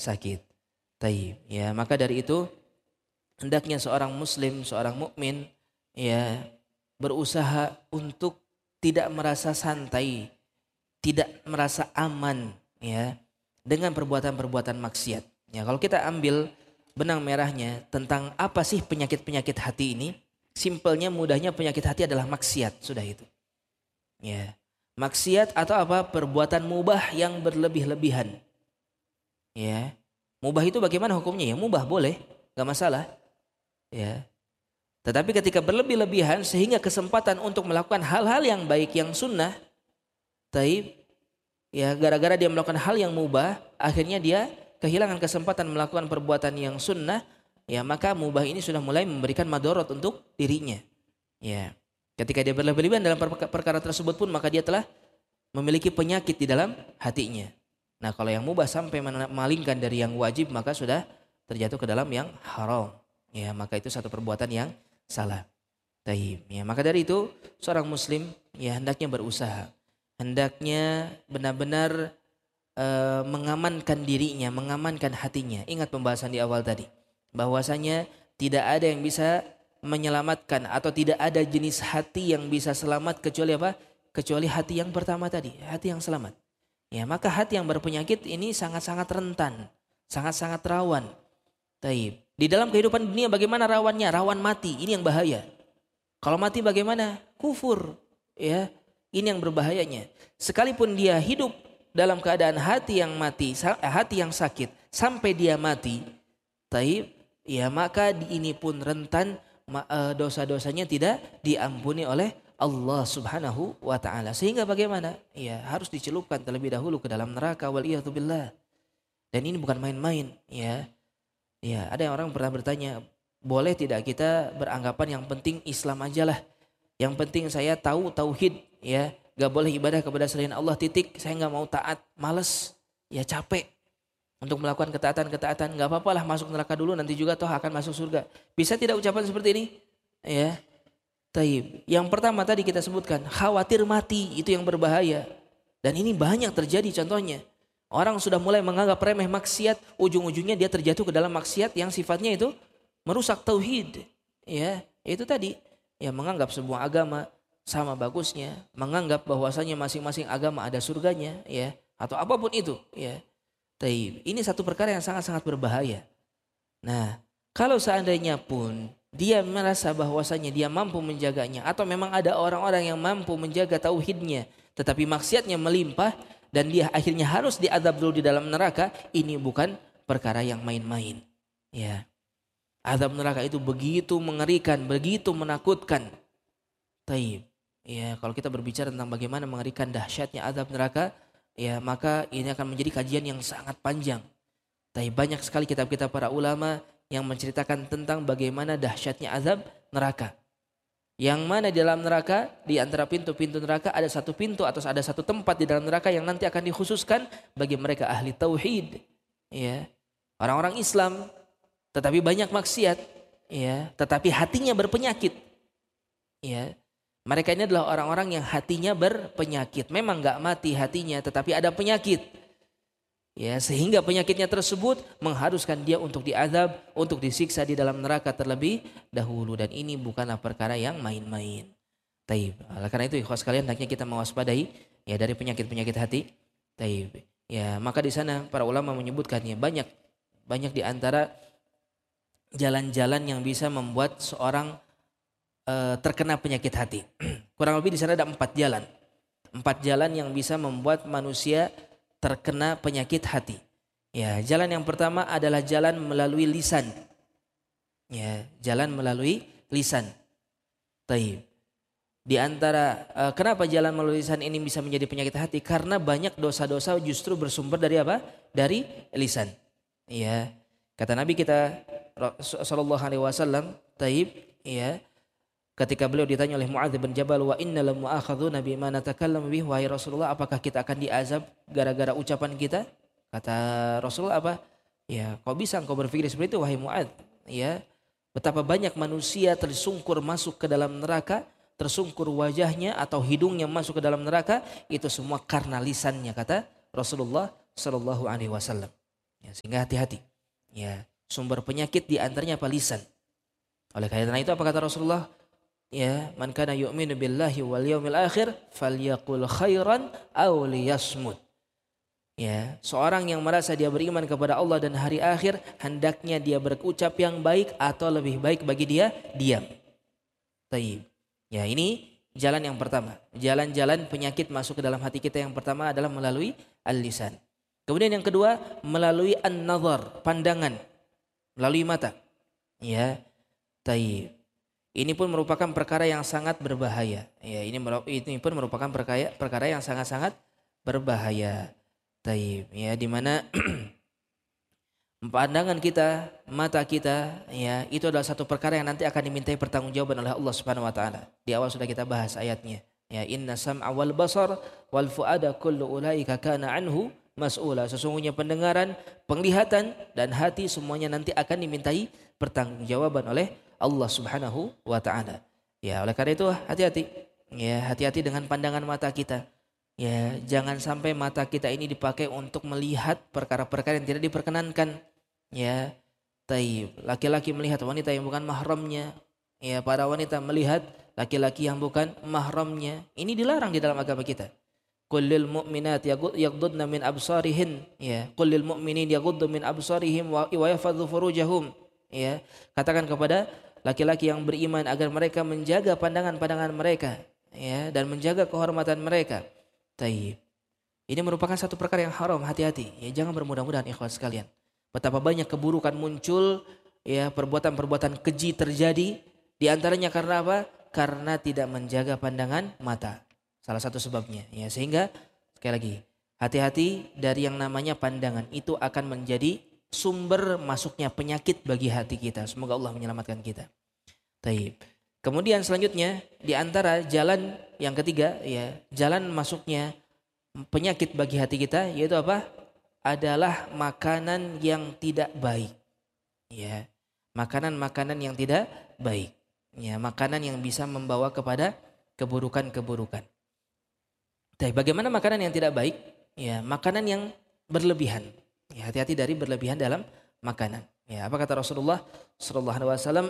sakit. Taib. Ya, maka dari itu hendaknya seorang muslim, seorang mukmin ya berusaha untuk tidak merasa santai, tidak merasa aman ya dengan perbuatan-perbuatan maksiat. Ya, kalau kita ambil benang merahnya tentang apa sih penyakit-penyakit hati ini, simpelnya mudahnya penyakit hati adalah maksiat, sudah itu. Ya. Maksiat atau apa? Perbuatan mubah yang berlebih-lebihan. Ya. Mubah itu bagaimana hukumnya? Ya mubah boleh, enggak masalah. Ya. Tetapi ketika berlebih-lebihan sehingga kesempatan untuk melakukan hal-hal yang baik, yang sunnah, taib, ya gara-gara dia melakukan hal yang mubah, akhirnya dia kehilangan kesempatan melakukan perbuatan yang sunnah, ya maka mubah ini sudah mulai memberikan madorot untuk dirinya. Ya, ketika dia berlebih-lebihan dalam perkara tersebut pun maka dia telah memiliki penyakit di dalam hatinya. Nah, kalau yang mubah sampai memalingkan dari yang wajib maka sudah terjatuh ke dalam yang haram. Ya, maka itu satu perbuatan yang salah. Taib. Ya, maka dari itu seorang muslim ya hendaknya berusaha, hendaknya benar-benar mengamankan dirinya, mengamankan hatinya. Ingat pembahasan di awal tadi, bahwasanya tidak ada yang bisa menyelamatkan atau tidak ada jenis hati yang bisa selamat kecuali apa? Kecuali hati yang pertama tadi, hati yang selamat. Ya, maka hati yang berpenyakit ini sangat-sangat rentan, sangat-sangat rawan. Taib. Di dalam kehidupan dunia bagaimana rawannya? Rawan mati, ini yang bahaya. Kalau mati bagaimana? Kufur. Ya, ini yang berbahayanya. Sekalipun dia hidup dalam keadaan hati yang mati, hati yang sakit, sampai dia mati, taib, ya maka ini pun rentan dosa-dosanya tidak diampuni oleh Allah Subhanahu wa taala. Sehingga bagaimana? Ya, harus dicelupkan terlebih dahulu ke dalam neraka, waliyadzubillah. Dan ini bukan main-main, ya. Ya, ada yang orang pernah bertanya, boleh tidak kita beranggapan yang penting Islam aja lah. Yang penting saya tahu tauhid, ya. Gak boleh ibadah kepada selain Allah, titik. Saya gak mau taat, males, ya capek untuk melakukan ketaatan-ketaatan. Gak apa-apa lah masuk neraka dulu, nanti juga toh akan masuk surga. Bisa tidak ucapan seperti ini? Ya, taib. Yang pertama tadi kita sebutkan, khawatir mati, itu yang berbahaya. Dan ini banyak terjadi contohnya. Orang sudah mulai menganggap remeh maksiat, ujung-ujungnya dia terjatuh ke dalam maksiat yang sifatnya itu merusak tauhid. Ya, itu tadi. Ya, menganggap sebuah agama sama bagusnya, menganggap bahwasanya masing-masing agama ada surganya, ya, atau apapun itu, ya. Taib. Ini satu perkara yang sangat-sangat berbahaya. Nah, kalau seandainya pun dia merasa bahwasanya dia mampu menjaganya, atau memang ada orang-orang yang mampu menjaga tauhidnya, tetapi maksiatnya melimpah dan dia akhirnya harus diazab dulu di dalam neraka, ini bukan perkara yang main-main. Ya. Azab neraka itu begitu mengerikan, begitu menakutkan. Taib. Ya, kalau kita berbicara tentang bagaimana mengerikan dahsyatnya azab neraka, ya maka ini akan menjadi kajian yang sangat panjang. Tapi banyak sekali kitab-kitab para ulama yang menceritakan tentang bagaimana dahsyatnya azab neraka. Yang mana di dalam neraka, di antara pintu-pintu neraka ada satu pintu atau ada satu tempat di dalam neraka yang nanti akan dikhususkan bagi mereka ahli tauhid. Ya. Orang-orang Islam tetapi banyak maksiat, ya, tetapi hatinya berpenyakit. Ya. Mereka ini adalah orang-orang yang hatinya berpenyakit. Memang enggak mati hatinya, tetapi ada penyakit. Ya, sehingga penyakitnya tersebut mengharuskan dia untuk diazab, untuk disiksa di dalam neraka terlebih dahulu. Dan ini bukanlah perkara yang main-main. Taib. Oleh karena itu, ikhwas sekalian, hendaknya kita mewaspadai ya dari penyakit-penyakit hati. Taib. Ya, maka di sana para ulama menyebutkannya banyak di antara jalan-jalan yang bisa membuat seorang terkena penyakit hati. Kurang lebih di sana ada 4 jalan. 4 jalan yang bisa membuat manusia terkena penyakit hati. Ya, jalan yang pertama adalah jalan melalui lisan. Ya, jalan melalui lisan. Taib. Di antara kenapa jalan melalui lisan ini bisa menjadi penyakit hati? Karena banyak dosa-dosa justru bersumber dari apa? Dari lisan. Ya. Kata Nabi kita sallallahu alaihi wasallam, taib, ya. Ketika beliau ditanya oleh Muadz bin Jabal, wa innal mu'akhadzuna bima natakallamu bihi, wahai Rasulullah, apakah kita akan diazab gara-gara ucapan kita? Kata Rasulullah apa? Ya, kok bisa engkau berpikir seperti itu wahai Muadz? Ya, betapa banyak manusia tersungkur masuk ke dalam neraka, tersungkur wajahnya atau hidungnya masuk ke dalam neraka, itu semua karena lisannya, kata Rasulullah sallallahu alaihi wasallam. Ya, sehingga hati-hati. Ya, sumber penyakit di antaranya apa? Lisan. Oleh karena itu apa kata Rasulullah? Ya, man kana yu'minu billahi wal yaumil akhir falyaqul khairan aw liyasmut. Ya, seorang yang merasa dia beriman kepada Allah dan hari akhir, hendaknya dia berucap yang baik atau lebih baik bagi dia diam. Taib. Ya, ini jalan yang pertama. Jalan-jalan penyakit masuk ke dalam hati kita yang pertama adalah melalui al-lisan. Kemudian yang kedua melalui an-nazar, pandangan, melalui mata. Ya, taib. Ini pun merupakan perkara yang sangat berbahaya. Ya, ini pun merupakan perkara yang sangat-sangat berbahaya. Taib, ya, di mana pandangan kita, mata kita, ya, itu adalah satu perkara yang nanti akan dimintai pertanggungjawaban oleh Allah Subhanahu wa taala. Di awal sudah kita bahas ayatnya. Ya, inna sam'a wal basar wal fuada kullu ulaika kana anhu mas'ula. Sesungguhnya pendengaran, penglihatan dan hati semuanya nanti akan dimintai pertanggungjawaban oleh Allah Subhanahu wa taala. Ya, oleh karena itu hati-hati. Ya, hati-hati dengan pandangan mata kita. Ya, jangan sampai mata kita ini dipakai untuk melihat perkara-perkara yang tidak diperkenankan. Ya, taib. Laki-laki melihat wanita yang bukan mahramnya. Ya, para wanita melihat laki-laki yang bukan mahramnya. Ini dilarang di dalam agama kita. Qul lil mu'minat yaghuddna min absarihin. Ya, qul lil mu'minin yaghuddu min absarihim wa yahfadzu furujahum. Ya, katakan kepada laki-laki yang beriman agar mereka menjaga pandangan-pandangan mereka, ya, dan menjaga kehormatan mereka. Taib. Ini merupakan satu perkara yang haram, hati-hati. Ya, jangan bermudah-mudahan ikhwan sekalian. Betapa banyak keburukan muncul, ya, perbuatan-perbuatan keji terjadi, di antaranya karena apa? Karena tidak menjaga pandangan mata. Salah satu sebabnya, ya, sehingga sekali lagi, hati-hati dari yang namanya pandangan, itu akan menjadi sumber masuknya penyakit bagi hati kita. Semoga Allah menyelamatkan kita. Taib. Kemudian selanjutnya di antara jalan yang ketiga, ya, jalan masuknya penyakit bagi hati kita yaitu apa? Adalah makanan yang tidak baik. Ya, makanan-makanan yang tidak baik. Ya, makanan yang bisa membawa kepada keburukan-keburukan. Tapi bagaimana makanan yang tidak baik? Ya, makanan yang berlebihan. Ya, hati-hati dari berlebihan dalam makanan. Ya, apa kata Rasulullah sallallahu alaihi wasallam?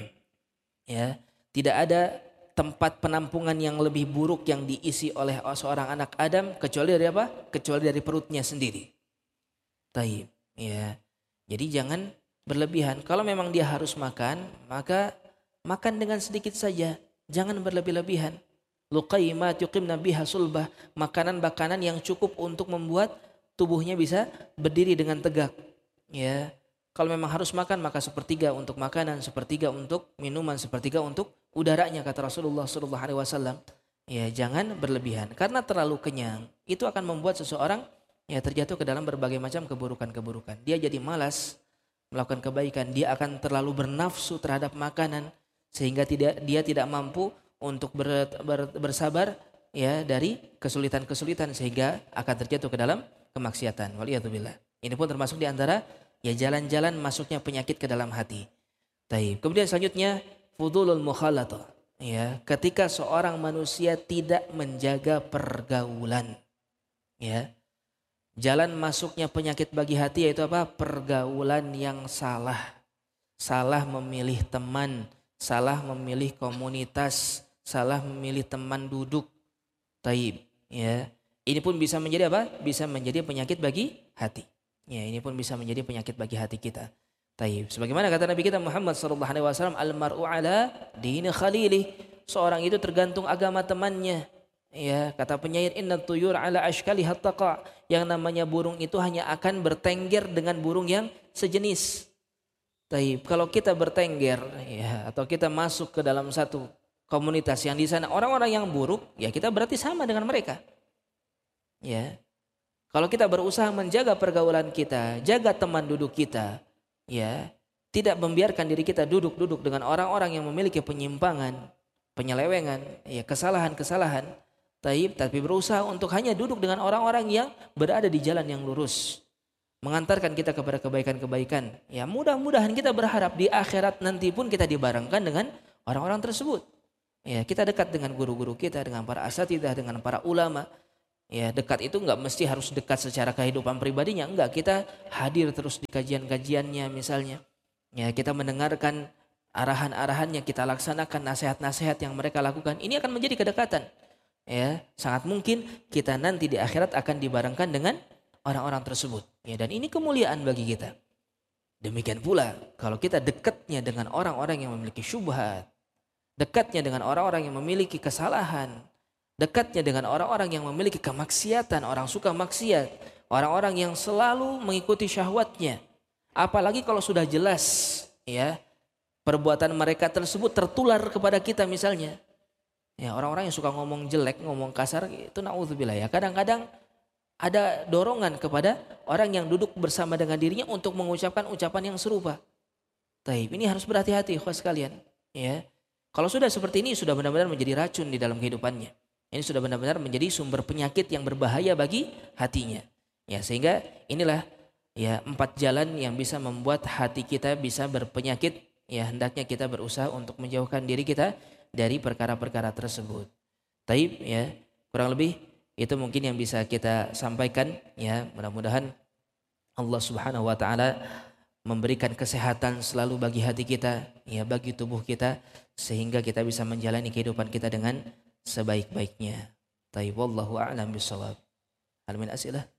Ya, tidak ada tempat penampungan yang lebih buruk yang diisi oleh seorang anak Adam kecuali dari apa? Kecuali dari perutnya sendiri. Taib. Ya. Jadi jangan berlebihan. Kalau memang dia harus makan, maka makan dengan sedikit saja. Jangan berlebih-lebihan. Luqaimat yuqimna biha sulbah. Makanan-makanan yang cukup untuk membuat tubuhnya bisa berdiri dengan tegak. Ya. Kalau memang harus makan, maka sepertiga untuk makanan, sepertiga untuk minuman, sepertiga untuk udaranya, kata Rasulullah SAW. Ya, jangan berlebihan. Karena terlalu kenyang, itu akan membuat seseorang, ya, terjatuh ke dalam berbagai macam keburukan-keburukan. Dia jadi malas melakukan kebaikan. Dia akan terlalu bernafsu terhadap makanan, sehingga dia tidak mampu untuk bersabar, ya, dari kesulitan-kesulitan, sehingga akan terjatuh ke dalam kemaksiatan. Waliyadzubillah. Ini pun termasuk di antara, ya, jalan-jalan masuknya penyakit ke dalam hati. Taib. Kemudian selanjutnya fudulul mukhalatah. Ya, ketika seorang manusia tidak menjaga pergaulan. Ya. Jalan masuknya penyakit bagi hati yaitu apa? Pergaulan yang salah. Salah memilih teman, salah memilih komunitas, salah memilih teman duduk. Taib. Ya. Ini pun bisa menjadi apa? Bisa menjadi penyakit bagi hati. Ya, ini pun bisa menjadi penyakit bagi hati kita. Taib. Sebagaimana kata Nabi kita Muhammad sallallahu alaihi wasallam, al-mar'u ala dini khalilih. Seorang itu tergantung agama temannya. Ya, kata penyair, inna tuyur ala ashkaliha taqa. Yang namanya burung itu hanya akan bertengger dengan burung yang sejenis. Taib. Kalau kita bertengger, ya, atau kita masuk ke dalam satu komunitas yang di sana orang-orang yang buruk, ya kita berarti sama dengan mereka. Ya. Kalau kita berusaha menjaga pergaulan kita, jaga teman duduk kita, ya, tidak membiarkan diri kita duduk-duduk dengan orang-orang yang memiliki penyimpangan, penyelewengan, ya, kesalahan-kesalahan, tapi berusaha untuk hanya duduk dengan orang-orang yang berada di jalan yang lurus, mengantarkan kita kepada kebaikan-kebaikan. Ya, mudah-mudahan kita berharap di akhirat nanti pun kita dibarengkan dengan orang-orang tersebut. Ya, kita dekat dengan guru-guru kita, dengan para asatidzah, dengan para ulama. Ya, dekat itu nggak mesti harus dekat secara kehidupan pribadinya, enggak. Kita hadir terus di kajian-kajiannya misalnya. Ya, kita mendengarkan arahan-arahannya, kita laksanakan nasihat-nasihat yang mereka lakukan. Ini akan menjadi kedekatan. Ya, sangat mungkin kita nanti di akhirat akan dibarengkan dengan orang-orang tersebut. Ya, dan ini kemuliaan bagi kita. Demikian pula kalau kita dekatnya dengan orang-orang yang memiliki syubhat, dekatnya dengan orang-orang yang memiliki kesalahan, dekatnya dengan orang-orang yang memiliki kemaksiatan, orang suka maksiat, orang-orang yang selalu mengikuti syahwatnya. Apalagi kalau sudah jelas ya perbuatan mereka tersebut tertular kepada kita misalnya. Ya, orang-orang yang suka ngomong jelek, ngomong kasar itu naudzubillah ya. Kadang-kadang ada dorongan kepada orang yang duduk bersama dengan dirinya untuk mengucapkan ucapan yang serupa. Taib, ini harus berhati-hati ikhwas sekalian. Ya. Kalau sudah seperti ini sudah benar-benar menjadi racun di dalam kehidupannya. Ini sudah benar-benar menjadi sumber penyakit yang berbahaya bagi hatinya. Ya, sehingga inilah ya 4 jalan yang bisa membuat hati kita bisa berpenyakit. Ya, hendaknya kita berusaha untuk menjauhkan diri kita dari perkara-perkara tersebut. Taib, ya, kurang lebih itu mungkin yang bisa kita sampaikan ya, mudah-mudahan Allah Subhanahu wa taala memberikan kesehatan selalu bagi hati kita ya, bagi tubuh kita sehingga kita bisa menjalani kehidupan kita dengan sebaik-baiknya. Taib, wallahu a'lam bishawab. Hal min as'ilah?